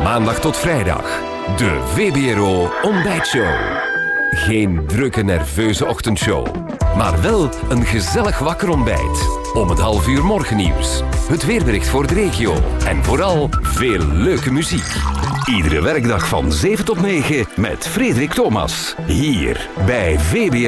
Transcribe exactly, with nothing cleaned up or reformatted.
maandag tot vrijdag. De V B R O Ontbijtshow. Geen drukke, nerveuze ochtendshow, maar wel een gezellig wakker ontbijt. Om het half uur morgennieuws, het weerbericht voor de regio en vooral veel leuke muziek. Iedere werkdag van zeven tot negen met Frederik Thomas. Hier bij V B R O.